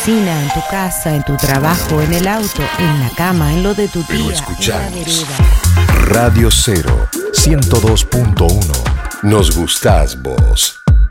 oficina, en tu casa, en tu trabajo, en el auto, en la cama, en lo de tu tía, Pero en la escuchamos vereda. Radio 0, 102.1. Nos gustás vos.